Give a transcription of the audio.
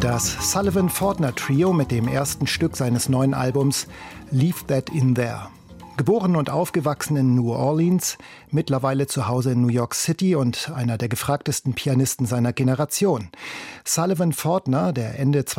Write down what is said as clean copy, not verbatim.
Das Sullivan-Fortner Trio mit dem ersten Stück seines neuen Albums Leave That In There. Geboren und aufgewachsen in New Orleans, mittlerweile zu Hause in New York City und einer der gefragtesten Pianisten seiner Generation. Sullivan-Fortner, der Ende